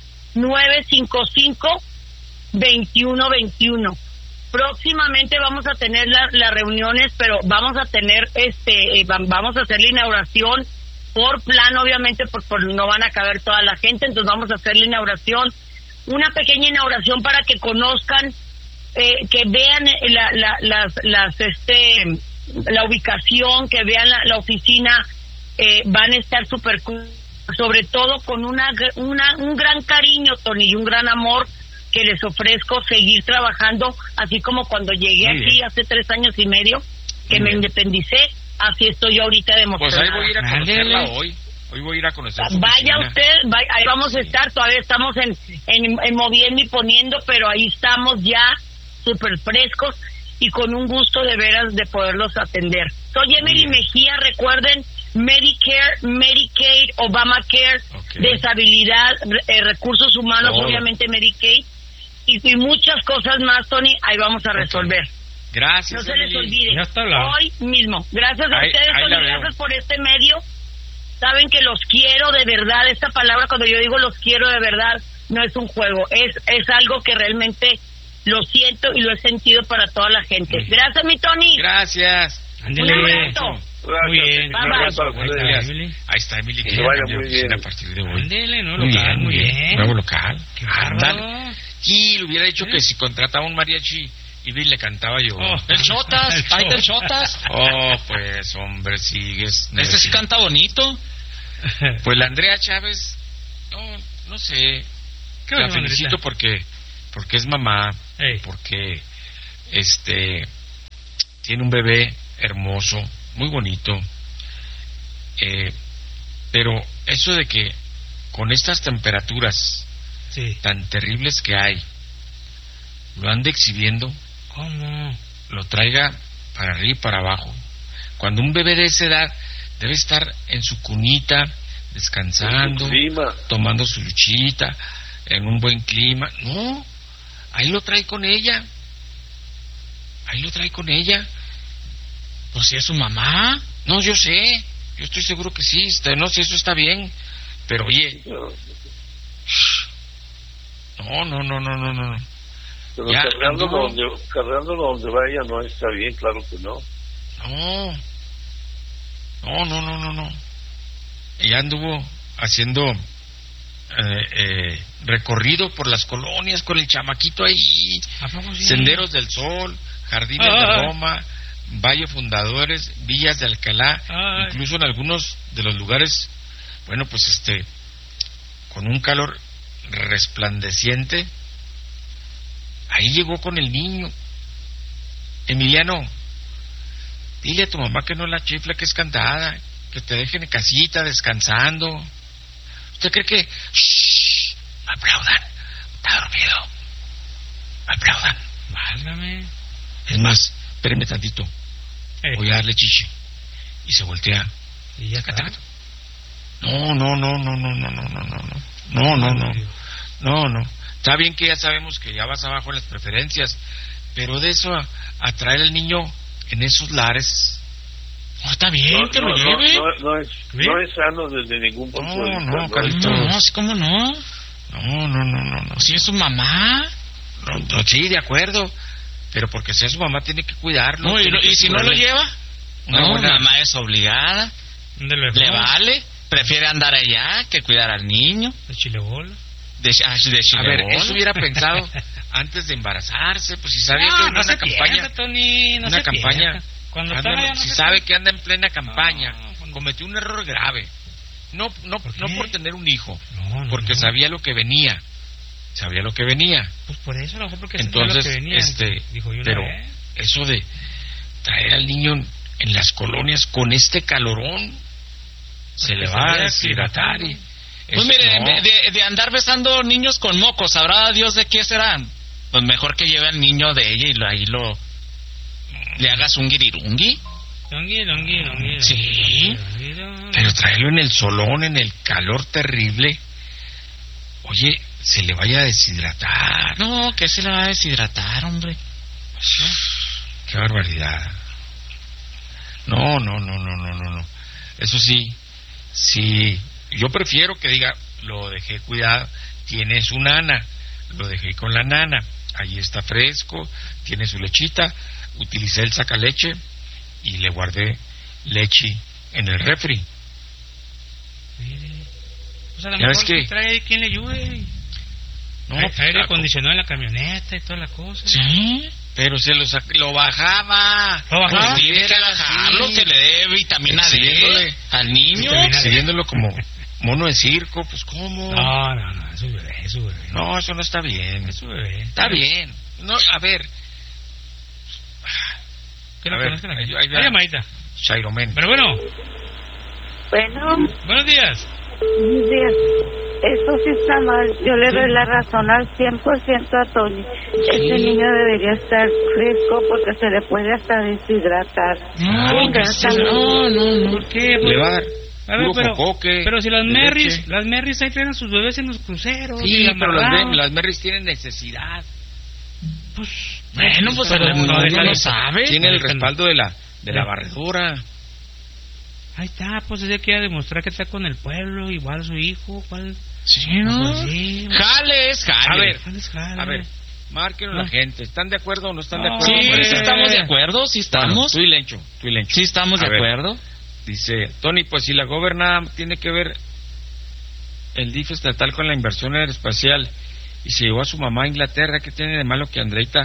nueve cinco cinco, dos uno dos uno. Próximamente vamos a tener la, las reuniones, pero vamos a tener, este, eh, vamos a hacer la inauguración por plan, obviamente, por, por no van a caber toda la gente, entonces vamos a hacer la inauguración, una pequeña inauguración para que conozcan, eh, que vean la, la, las, las, este, la ubicación, que vean la, la oficina, eh, van a estar súper cool, sobre todo con una, una, un gran cariño, Tony, y un gran amor que les ofrezco, seguir trabajando, así como cuando llegué Muy aquí bien. hace tres años y medio, que Muy me bien. independicé. Así estoy yo ahorita demostrando. Pues ahí voy a ir a conocerla hoy. Hoy voy a ir a conocer su Vaya oficina. usted, vaya, ahí vamos a estar. Todavía estamos en, en, en moviendo y poniendo, pero ahí estamos ya súper frescos y con un gusto de veras de poderlos atender. Soy Emily Mejía, recuerden, Medicare, Medicaid, Obamacare, okay. Deshabilidad, eh, recursos humanos, oh. obviamente Medicaid, y, y muchas cosas más, Tony, ahí vamos a resolver. Okay. Gracias. No se les olvide. Ya está hoy mismo. Gracias a ahí, ustedes, ahí Tony, gracias por este medio. Saben que los quiero de verdad. Esta palabra, cuando yo digo los quiero de verdad, no es un juego. Es es algo que realmente lo siento y lo he sentido para toda la gente. Sí. Gracias, mi Tony. Gracias. Un abrazo. Muy bien. Bye, bye. Ahí está Emily. Ahí está Emily. Que vaya muy bien. A partir de hoy. Ándele, ¿no? Muy Local, bien, muy bien. Nuevo local. Qué bárbaro. Y le hubiera dicho ¿Eh? que si contrataba un mariachi iba y le cantaba yo. Oh, el Chotas, El ahí está el Chotas. Chotas. Oh, pues, hombre, sigues. Este sí canta bonito. Pues la Andrea Chávez, no, no sé. ¿Qué La onda, felicito Andrita? porque, porque es mamá, Ey. porque, este, tiene un bebé hermoso, muy bonito. Eh, pero eso de que con estas temperaturas Sí. tan terribles que hay, lo ande exhibiendo, ¿Cómo? lo traiga para arriba y para abajo. Cuando un bebé de esa edad debe estar en su cunita, descansando, En su clima. tomando su luchita, en un buen clima. No, ahí lo trae con ella. Ahí lo trae con ella. Pues si es su mamá. No, yo sé, yo estoy seguro que sí, está- no sé si eso está bien, pero oye, no, no, no, no, no, no. Pero Ya, cargándolo, anduvo. donde, cargándolo donde vaya no está bien, claro que no. No, no, no, no, no, no. Ella anduvo haciendo eh, eh, recorrido por las colonias con el chamaquito ahí, ¿A poco sí? Senderos del Sol, Jardines Ah. de Roma, Valle Fundadores, Villas de Alcalá, Ay. incluso en algunos de los lugares, bueno, pues este, con un calor resplandeciente. Ahí llegó con el niño. Emiliano, dile a tu mamá que no la chifla, que es cantada, que te dejen en casita descansando. ¿Usted cree que... Shh, no aplaudan, está dormido, no aplaudan? Válgame. Es más, espérenme tantito, Eh, voy a darle chichi. Y se voltea. y ya está. No, no, no, no, no, no, no, no, no, no, no, no, no, no. Está bien que ya sabemos que ya vas abajo en las preferencias, pero de eso a, a traer al niño en esos lares. No, está bien No, que no, lo no, lleve. no, no es, ¿Ve? no es sano desde ningún punto No, de vista. no, es- Carlitos. No, no, sí, ¿cómo no? No, no, no, no, no. Si es su mamá. No, no, sí, de acuerdo, pero porque sea su mamá tiene que cuidarlo. No, y, tiene no- que y si no lo asegurarle lleva. una No, buena- mamá es obligada. ¿Dónde le Le fue? vale. Prefiere andar allá que cuidar al niño. De chilebola. De, ah, de A ver, chilebola. eso hubiera pensado antes de embarazarse, pues si sabía que No, era no una se campaña, pierda, Tony, no una se campaña, pierda. Cuando anda- estaba allá no si se sabe pierda. que anda en plena campaña, No, cuando- cometió un error grave, no, no, ¿Por qué? no por tener un hijo, No, no, porque no. sabía lo que venía, sabía lo que venía, Pues por eso, a lo mejor porque sentía entonces, lo que venía. este, Dijo yo una pero vez. eso de traer al niño en, en las colonias con este calorón, se Porque le se va a vaya deshidratar y... Pues eso mire, no. de, de- de andar besando niños con mocos, sabrá Dios de qué serán. Pues mejor que lleve al niño de ella y lo, ahí lo... Le hagas un guirirungui. Longui, longui, longui, Sí. longui, longui. Pero traerlo en el solón, en el calor terrible, oye, se le vaya a deshidratar. No, que se le va a deshidratar, hombre. Qué barbaridad. No, no, no, no, no, no, no. Eso sí, sí, yo prefiero que diga, lo dejé cuidado, tiene su nana, lo dejé con la nana, ahí está fresco, tiene su lechita, utilicé el sacaleche y le guardé leche en el refri. Mire. Pues a lo Ya mejor ves que- que trae quien le ayude. No, Hay- pues, aire ah, acondicionado en la camioneta y toda la cosa. Sí. pero se lo, sac- lo bajaba. ¿Lo bajaba? Pues tiene que bajarlo, que le dé vitamina Exhibiéndole. D al niño. Vitamina D. Exhibiéndolo como mono de circo, pues ¿cómo? No, no, no, es su bebé, es su bebé. No, eso no está bien. Es su bebé. Está bien. No, a ver. ¿Qué A lo ver, conozca la ahí- gente? ahí va. Hay llamadita. Chairomen. Pero bueno, Bueno, buenos días. buenos días. Eso sí está mal. Yo le doy la razón al cien por ciento a Tony. Este niño debería estar fresco porque se le puede hasta deshidratar. No, Sí, que pero sí, está no, no, no. ¿Por qué? Le va a dar A ver, puro pero, cocoque pero si las de Merrys, leche. las Merrys ahí traen a sus bebés en los cruceros. Sí, y pero las, amarrados. Mer- las Merrys tienen necesidad. Pues, Bueno, pues pero no, no, déjalo. lo sabe. Tiene el déjalo. respaldo de la de la Sí. barredora. Ahí está, pues ella quiere demostrar que está con el pueblo, igual su hijo, ¿cuál? Sí, ¿no? Pues sí, Jale es jale. A ver, ¿cuál es jale? a ver, márquenos No. la gente. ¿Están de acuerdo o no están de No, acuerdo? Sí, con sí esa? estamos de acuerdo, sí Bueno, estamos. tú y Lencho, tú y Lencho. Sí estamos de A ver. acuerdo. Dice, Tony, pues si la gobernada tiene que ver el D I F estatal con la inversión aeroespacial y se llevó a su mamá a Inglaterra, ¿qué tiene de malo que Andreita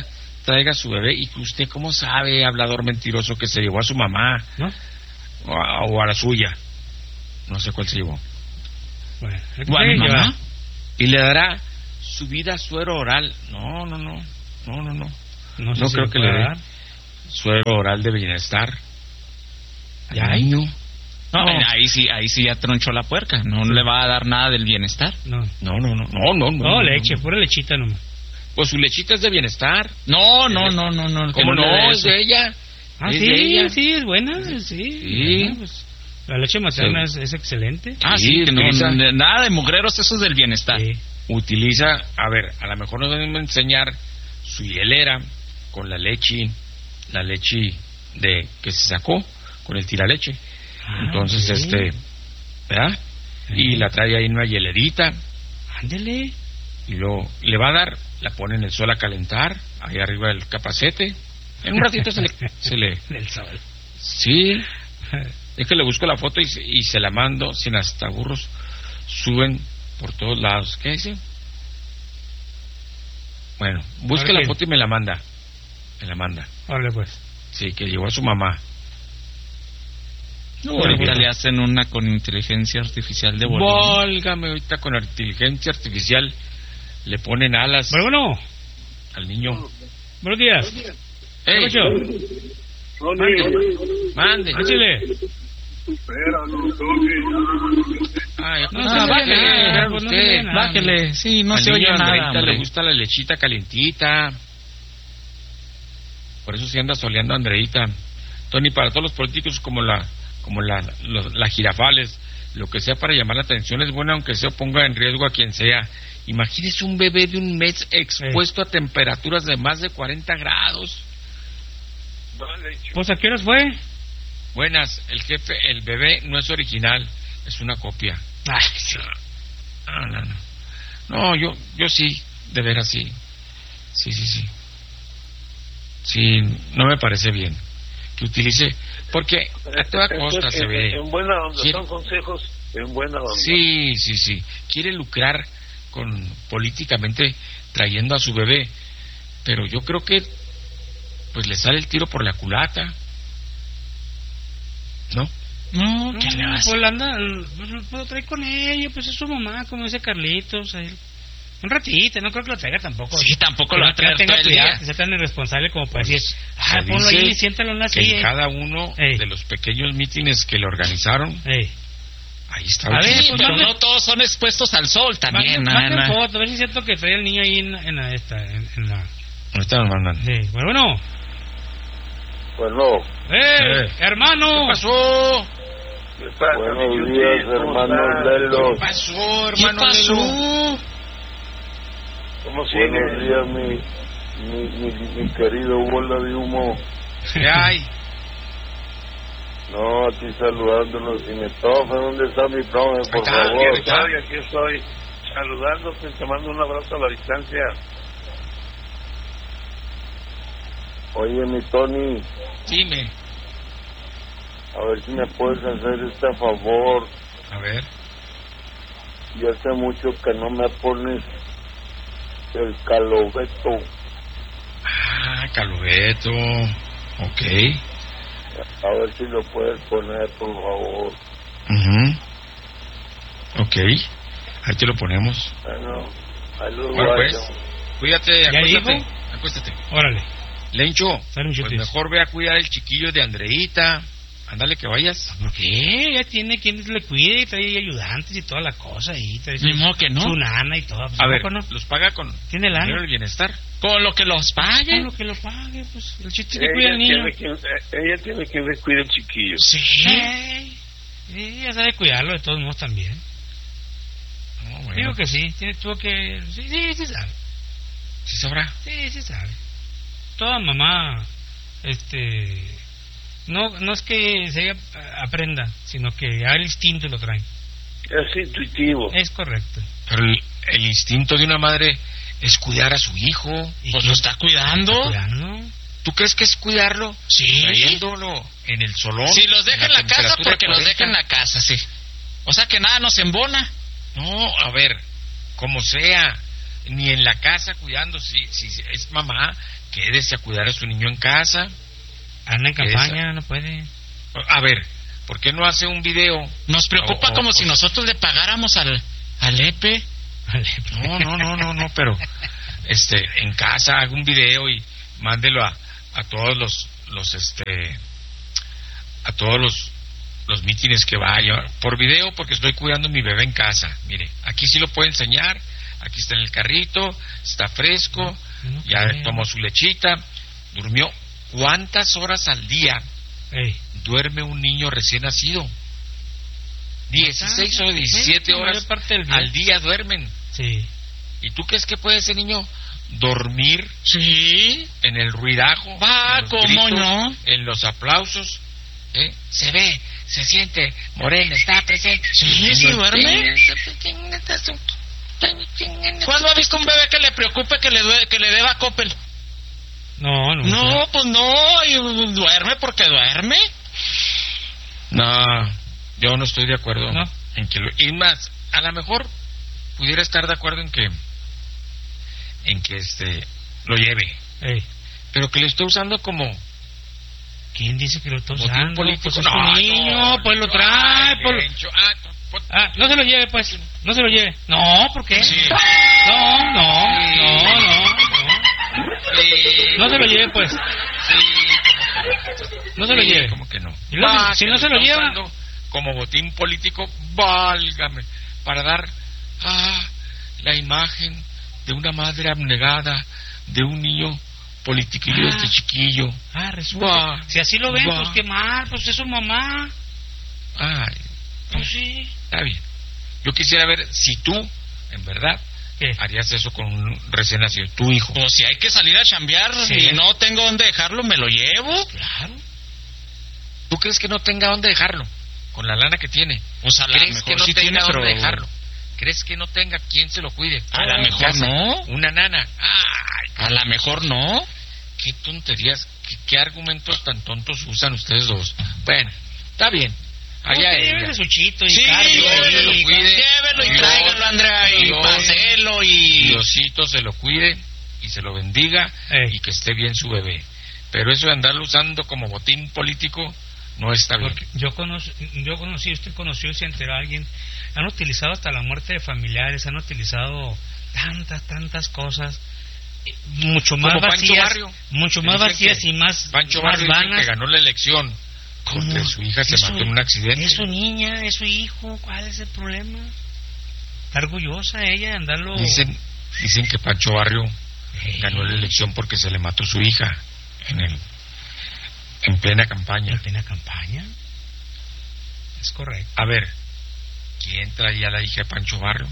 traiga a su bebé y que usted, ¿cómo sabe, hablador mentiroso, que se llevó a su mamá? ¿No? O a, o a la suya. No sé cuál se llevó. Bueno, ¿O a mi lleva? mamá? Y le dará su vida suero oral. No, no, no. No, no, no. No, sé No si creo lo que le pueda dé dar. suero oral de bienestar. ¿Ya al hay? niño. No, No. eh, ahí sí, ahí sí ya tronchó la puerca. No le va a dar nada del bienestar. No. No, no, no. No, no, no. No, leche, pura lechita nomás. Pues su lechita es de bienestar. No, no, no, no, no. que ¿Cómo le no? dé Es eso. de ella. Ah, Es sí, de ella. sí, es buena, sí. Sí. Bueno, pues, la leche materna Sí. es, es excelente. Ah, Sí, sí, que no, utiliza- no, nada de mugreros, eso es del bienestar. Sí. Utiliza, a ver, a lo mejor nos deben enseñar su hielera con la leche, la leche de que se sacó con el tiraleche. Ah, Entonces, sí. este, ¿verdad? Y la trae ahí en una hielerita Ándele. y luego le va a dar, la pone en el sol a calentar, ahí arriba del capacete. En un ratito se le, se le, Del sol. sí, es que le busco la foto y, se- y se la mando sin hasta burros, suben por todos lados. ¿Qué dice? Bueno, busque Ahora la quién. foto y me la manda. Me la manda. Órale, pues. Sí, que llevó a su mamá. No, ahorita le hacen una con inteligencia artificial de bolín. Válgame, ahorita con inteligencia artificial le ponen alas Bueno, bueno. al niño. Buenos días. ¿Qué ¡Ey! pasó? Mande. Échale. Ay, No, pues, ah, ah, bájele, bájele, pues, no usted. le diga nada. Bájele, sí, no Al se niño oye nada, Andreita hombre. le gusta la lechita calientita. Por eso sí anda soleando a Andreita. Tony, para todos los políticos como la como la, los- la jirafales, lo que sea para llamar la atención es bueno, aunque se ponga en riesgo a quien sea. Imagínese un bebé de un mes expuesto a temperaturas de más de cuarenta grados. Pues, ¿a qué horas fue? Buenas, el jefe, el bebé no es original, es una copia. Ay, sí. No, no, no. No, yo, yo sí, de veras sí. Sí, sí, sí. Sí, no me parece bien que utilice, porque a toda costa se ve. En buena onda, Quiere- son consejos en buena onda. Sí, sí, sí. Quiere lucrar con políticamente trayendo a su bebé, pero yo creo que pues le sale el tiro por la culata. ¿No? No, No, ¿qué le vas? pues la anda, pues lo puedo traer con ella, pues es su mamá, como dice Carlitos. Ahí. Un ratito, no creo que lo traiga tampoco. Sí, tampoco Que lo va a no traer tenga todo el cuidado, día. que sea tan irresponsable como para decir, ah, Se ponlo dice ahí y siéntalo en una que silla. en cada uno Ey. de los pequeños mítines que le organizaron, Ey. ahí está. A ver, Sí, pues, pero mande- no todos son expuestos al sol también. Manden- na, manden na. foto, a ver si es cierto que trae el niño ahí en, en la esta, en, en la... Ahorita nos mandan. Sí, bueno, bueno. Bueno, ¡Eh, Eh. hermano! ¿Qué pasó? ¿qué pasa, Buenos mi días, Yuti? ¿Cómo hermanos estás? Lelo. ¿Qué pasó, ¿Qué hermano Lelo? pasó? ¿Cómo Buenos sigues? días, mi, mi, mi, mi querido bola de humo. ¿Qué hay? No, aquí saludándonos. Si me toca, ¿dónde está mi profe, por Acá, favor? aquí está. Estoy, aquí estoy saludándote, te mando un abrazo a la distancia. Oye, mi Tony, Dime. a ver si me puedes hacer este favor. A ver. Ya hace mucho que no me pones el calobeto. Ah, Calubeto. Ok. A ver si lo puedes poner, por favor. Mhm. Ok. Ahí te lo ponemos. Bueno, ahí lo Bueno, guardo. pues. Cuídate, ¿Ya acuéstate. dijo? Acuéstate. Órale. Lencho, Sale, pues muchachos. mejor ve a cuidar el chiquillo de Andreita. Ándale que vayas. ¿Por qué? Ya tiene quien le cuide y trae ayudantes y toda la cosa ahí. Trae su, Ni modo que no. su nana y todo. Pues, A ver, poco no? los paga con ¿Tiene lana? dinero del bienestar. Con lo que los Con paguen. lo que lo pague, pues el chiste es que cuida Ella al niño. tiene, quien, eh, ella tiene quien le cuide el chiquillo. Sí. Ey, sí, ya sabe cuidarlo de todos modos también. No, bueno. Digo que sí, tiene, tuvo que... Sí, sí, sí sabe. ¿Sí sabrá? Sí, sí sabe. Toda mamá, este... No, no es que se ella aprenda, sino que ya el instinto lo trae. Es intuitivo. Es correcto. Pero el, el instinto de una madre es cuidar a su hijo. ¿Y Pues quién lo está cuidando. está cuidando? ¿Tú crees que es cuidarlo? Sí. Trayéndolo en el salón. Si los deja en la casa, temperatura porque los correcta. deja en la casa, sí. O sea que nada nos embona. No, a ver, como sea, ni en la casa cuidando, si, si es mamá, quédese a cuidar a su niño en casa. Anda en campaña, no puede. A ver, ¿por qué no hace un video? Nos preocupa o, como o, si o, nosotros le pagáramos al, al E P E. No, no, no, no, no, pero este, en casa haga un video y mándelo a, a todos los, los, este, a todos los, los mítines que vaya, por video, porque estoy cuidando a mi bebé en casa. Mire, aquí sí lo puedo enseñar, aquí está en el carrito, está fresco, no, no ya creo. Tomó su lechita, durmió. ¿Cuántas horas al día Ey. duerme un niño recién nacido? dieciséis o diecisiete horas al día duermen. Sí. ¿Y tú crees que puede ese niño dormir? Sí. En el ruidajo, va, en los ¿cómo gritos, no? En los aplausos. ¿Eh? Se ve, se siente, Morena está presente. Sí, sí duerme. ¿Cuándo ha visto un bebé que le preocupe que le due- que le deba Coppel? No, no. No, pues no, y duerme porque duerme. No, yo no estoy de acuerdo ¿No? en que lo, y más, a lo mejor pudiera estar de acuerdo en que en que este lo lleve. Ey. Pero que lo esté usando como ¿quién dice que lo está motivo usando? político. Pues es No, un niño, no, pues lo no, trae, ay, pues lo- Lencho, ah, pues- Ah, no se lo lleve, pues. No se lo lleve. No, ¿por qué? Sí. No, no, Sí. no, no, no. Sí. No se lo lleve, pues. Sí. No se lo Sí, lleve. ¿cómo que no? Y luego, Ah, si que no se lo está lleva- usando como botín político, válgame, para dar ah, la imagen de una madre abnegada, de un niño politiquillo Ah. este chiquillo. Ah, resulta. Guau. Si así lo ven, Guau. pues qué mal, pues es su mamá. Ay, Pues sí. está bien. Yo quisiera ver si tú, en verdad, ¿Qué? harías eso con un recién nacido, tu hijo. Pues si hay que salir a chambear Sí. y no tengo dónde dejarlo, me lo llevo. Claro. ¿Tú crees que no tenga dónde dejarlo? Con la lana que tiene. Pues a lo ¿Crees mejor que no sí tenga tiene, dónde pero- dejarlo? ¿Crees que no tenga quien se lo cuide? A lo En mejor casa. no. Una nana. Ay, A lo mejor no. qué tonterías, qué, qué argumentos tan tontos usan ustedes dos. Bueno, está bien. Allá Pues, ella. llévele su chito y Sí, cargue llévelo, ahí. cuide. Llévelo y Dios, tráigalo, Andrea, y Dios. paselo y... Diosito se lo cuide y se lo bendiga Ey. y que esté bien su bebé. Pero eso de andarlo usando como botín político no está bien. Porque yo conocí, yo conocí, usted conoció y se enteró a alguien, han utilizado hasta la muerte de familiares, han utilizado tantas, tantas cosas, eh, mucho más Como Pancho vacías, Barrio. mucho Que más dicen vacías que y más, Pancho más Barrio dicen vanas. que ganó la elección porque ¿Cómo? su hija se Es mató su- en un accidente. Es su niña, es su hijo, ¿cuál es el problema? Está orgullosa ella de andarlo. Dicen, dicen que Pancho Barrio Ey. ganó la elección porque se le mató su hija en el en plena campaña. ¿En plena campaña? Es correcto. A ver, ¿quién traía a la hija de Pancho Barrio?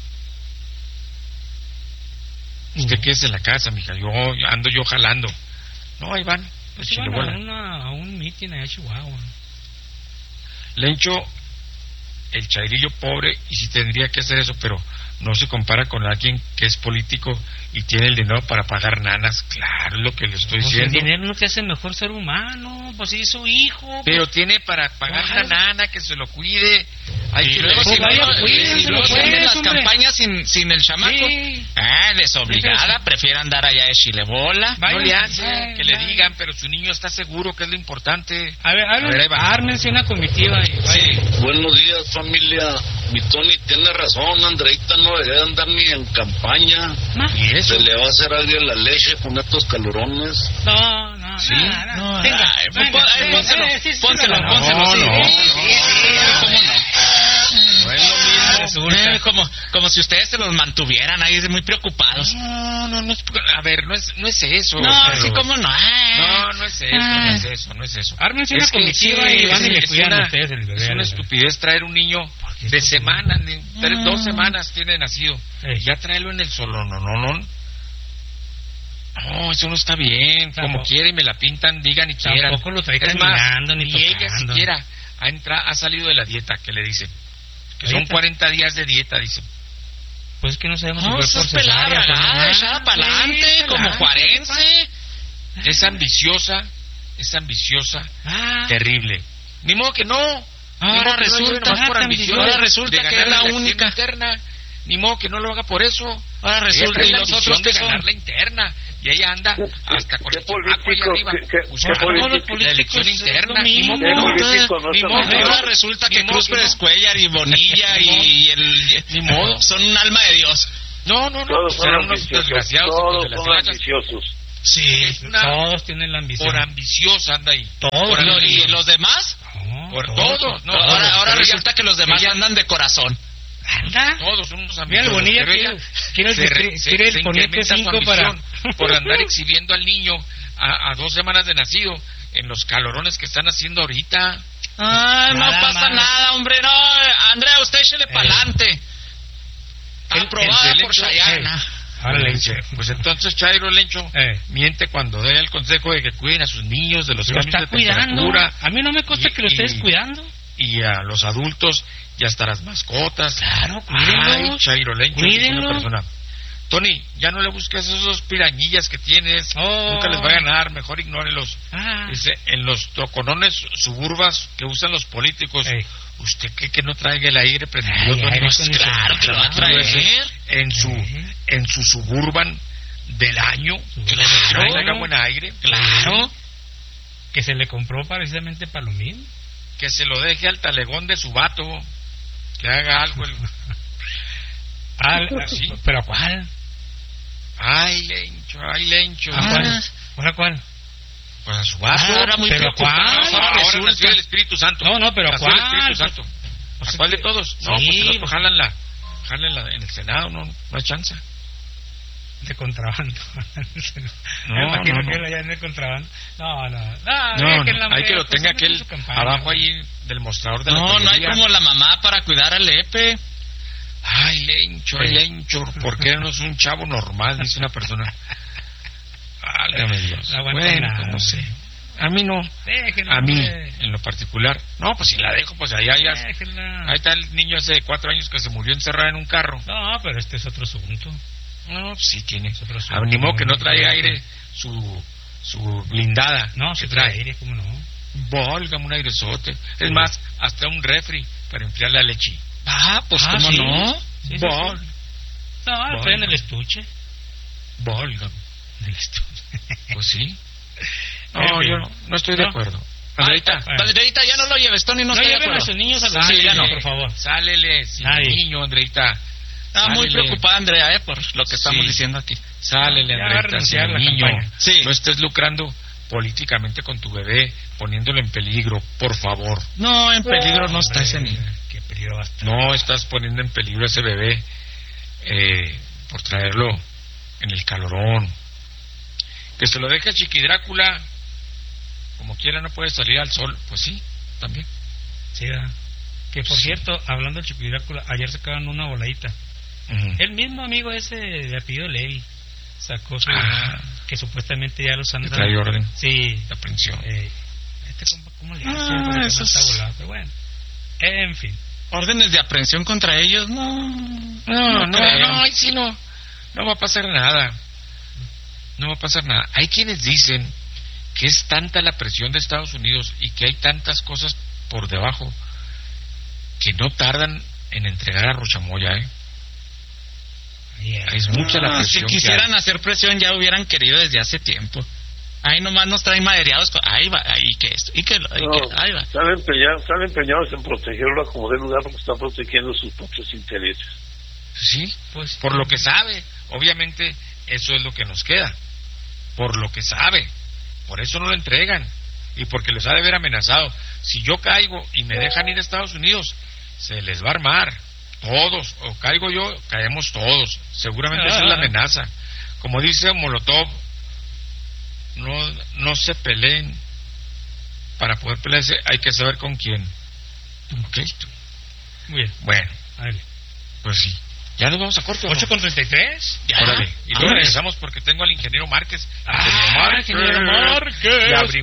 Usted No. qué es en la casa, mija, yo ando yo jalando. No, ahí van, Pues pues iban a, bola. una, a un mitin allá en Chihuahua. Lencho, el chairillo pobre, y sí tendría que hacer eso, pero no se compara con alguien que es político y tiene el dinero para pagar nanas. Claro, es lo que le estoy Pues el diciendo. dinero no te hace mejor ser humano, pues sí, es su hijo. Pero pues, tiene para pagar Claro. una nana que se lo cuide. Hay Y que luego, Pues si, vaya, luego- cuídenselo, y luego si pues, anda en las hombre. campañas sin, sin el chamaco. Sí. Ah, desobligada, prefiere andar allá de chilebola. Vaya. No le hace Ay, que le ay. digan, pero su niño está seguro, que es lo importante. A ver, A ver, ahí va. ármense una comitiva y vaya. Buenos días, familia. Mi Tony tiene razón. Andreita no debería andar ni en campaña. Ma. ¿Y eso? Se le va a hacer a alguien la leche con estos calorones. No, no, Sí, no, no. No, Venga, ay, venga, pon- ay, venga, pónselo, eh, sí, sí, pónselo, sí, pónselo, no, sí. no, Sí, sí, sí, ¿cómo no? No es lo mismo. Resulta. Eh, como, como si ustedes se los mantuvieran ahí muy preocupados. No, no, no es. A ver, no es, no es eso. No, pero- sí, cómo no. Ah. No, no es eso, no es eso, no es eso. Ármense Es una que comitiva sí, y van y es- le es cuidan una- a ustedes el bebé. Es una la- estupidez traer un niño Porque de es semana, de tres, Mm. dos semanas tiene nacido. Ey. Ya tráelo en el solo, no, no, no. No, eso no está bien. Como Tampoco- quieren, me la pintan, digan y quieran. Tampoco lo trae Es más, caminando ni ni ella tocando. siquiera ha, entra, ha salido de la dieta que le dicen. Que son ¿Dieta? cuarenta días de dieta, dicen. Pues es que no sabemos No, fue esa por es pelada, cesárea, por bragada, nada. echada para Sí, adelante, como pelada. juarense. Es ambiciosa, es ambiciosa, Ah, terrible. Ni modo que no. Ni Ahora modo que no resulta- ayude nomás por ah, ambición. ahora resulta de que ganar es la elección única. interna. Ni modo que no lo haga por eso. Ahora Ella resulta, trae y la los ambición otros de que son. ganar la interna. y ella anda hasta con el tabaco ahí arriba, ¿Qué, qué, buscando político? la elección interna. Ni Ni modo, modo, político no ni está modo, mejor. ahora resulta que Ni modo, Cruz ni modo. Pérez Cuellar y Bonilla y el... Ni modo. Son un alma de Dios. No, no, no, Todos son serán unos ambiciosos. desgraciados hijos Todos de las son hilachas. ambiciosos. Sí. Es una- Todos tienen la ambición. Por ambiciosa anda ahí. Todos. Por Lo- ambiciosa. ¿Y los demás? No, Por todos, no, ahora todos, ahora pero resulta ella- que los demás ella- andan de corazón. Anda. Todos son unos Mira, el ambiciosos. Bonilla pero quiere, ella quiere el, se re- distri- se- quiere el se poniente incrementa su cinco para... ambición por andar exhibiendo al niño a, a dos semanas de nacido en los calorones que están haciendo ahorita. Ay, no Nada pasa más. nada, hombre. No, Andrea, usted échele Eh. pa'lante. El- Aprobada el por Lencho, Chayana. Ahora le Pues, dice. pues entonces Chairo Lencho Eh. miente cuando da el consejo de que cuiden a sus niños de los Lo cambios está de cuidando. temperatura A mí no me consta y- que lo estés y- cuidando. y a los adultos y hasta las mascotas. Claro, cuídenlos. Ay, Chairo Lencho es una Cuídenlos. persona. Tony, ya no le busques esos dos pirañillas que tienes. Oh. Nunca les va a ganar, mejor ignórelos. Ah. Dice, en los troconones suburbas que usan los políticos, Ey. ¿usted cree que no traiga el aire prendido? Ay, Tony? aire Pues acondicionado. claro que lo va a traer. En su, Ey. en su suburban del año, Claro. traiga buen aire. Claro. Que se le compró precisamente para lo mismo. Que se lo deje al talegón de su vato. Que haga algo. El... Ah, Sí. ¿Pero cuál? Ay, Lencho, ay, Lencho. ¿A cuál? ¿Ahora cuál? Pues a su vato. Ah, ahora muy Pero preocupado. ¿cuál? Ahora Resulta. nació el Espíritu Santo. No, no, pero Nació ¿cuál? el Espíritu Santo. Pues ¿A cuál de es que- todos? No, sí. pues el otro jalan la, jalan la, en el Senado, no, no hay chance. De contrabando. No, Me imagino no, que no. él allá en el contrabando. No, no. No, No, dejen no, la hay que lo mujer, tenga pues, aquel en su campaña. abajo ahí del mostrador de la No, no hay pollería. como la mamá para cuidar al Epe. Ay, Lencho, ay, Sí. Lencho, ¿por qué no es un chavo normal? Dice una persona. Válgame Dios. No aguanta Bueno, nada, pues no sé. hombre. A mí no. Déjenla, A mí, hombre. en lo particular. No, pues si la dejo, pues allá ya. Déjenla. Ahí está el niño hace cuatro años que se murió encerrado en un carro. No, pero este es otro asunto. No, pues sí tiene. Es otro Ah, asunto. ni modo que no trae No, aire su, su blindada. No, que se trae aire, ¿cómo no? Válgame un airezote. Es más, hasta un refri para enfriar la leche. Ah, pues Ah, cómo ¿sí? no. Sí, sí, Vol- sí. No, Vol- estoy en el estuche. Válgame. En el estuche. Pues sí. En No, fin. yo no, no estoy de ¿No? acuerdo. Ay, Andreita, Bueno. Andreita, ya no lo lleves, Tony no, No está de lleven a acuerdo. sus niños a los Sí, ya no. por favor. sálele sin Nadie. el niño, Andreita. Está muy Sálele. preocupada Andrea, eh, por lo que estamos Sí. diciendo aquí. Sálele, Ya va a Andreita, sin renunciar el la niño. campaña. Sí. No estés lucrando políticamente con tu bebé, poniéndolo en peligro, por favor. No, en peligro no está ese Hombre, niño. Qué peligro va a estar. No estás poniendo en peligro a ese bebé eh, por traerlo en el calorón. Que se lo deje a Chiqui Drácula, como quiera no puede salir al sol. Pues sí, también. Sí, ¿verdad? Que por Sí. cierto, hablando del Chiqui Drácula, ayer sacaron una voladita. Ujú. El mismo amigo ese de apellido Levy sacó su. Ah. Que supuestamente ya los Que andan. trae orden Sí. de aprehensión. Eh, este compa, ¿cómo le Ah, hace? Para que no eso está es- volado, pero bueno. En fin. Órdenes de aprehensión contra ellos, no. No, no, creo. no, ahí sí no, no va a pasar nada. No va a pasar nada. Hay quienes dicen que es tanta la presión de Estados Unidos y que hay tantas cosas por debajo que no tardan en entregar a Rochamoya, ¿eh? Yeah. Es mucha la Ah, si presión que quisieran hay. hacer presión ya hubieran querido desde hace tiempo. Ahí nomás nos traen madreados. con- Ahí va, ahí que esto, y que lo, y No, que, ahí va. están, empeñados, están empeñados en protegerlo a como de lugar porque están protegiendo sus propios intereses. Sí, Pues, por lo que sabe. Obviamente eso es lo que nos queda. Por lo que sabe. Por eso no lo entregan. Y porque les ha de haber amenazado. Si yo caigo y me dejan ir a Estados Unidos, se les va a armar. Todos. O caigo yo, caemos todos. Seguramente esa es la amenaza. Como dice Molotov, no, no se peleen. Para poder pelearse hay que saber con quién. Ok. Muy bien. Bueno, Dale. pues sí. Ya nos vamos a corte. ¿o no? ocho con treinta y tres. Ya. Órale. Y luego Órale. regresamos porque tengo al ingeniero Márquez. Ah, ingeniero Márquez. Y abrimos